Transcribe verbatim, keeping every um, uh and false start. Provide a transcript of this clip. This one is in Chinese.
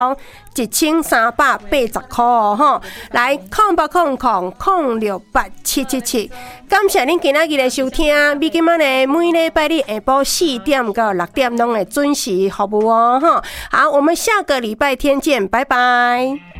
一千三百八十块哦，吼！来，空八空空空六八七七七，感谢恁今仔日的收听。美金仔呢，每礼拜日下晡四点到六点拢会准时服务哦，吼！好，我们下个礼拜天见，拜拜。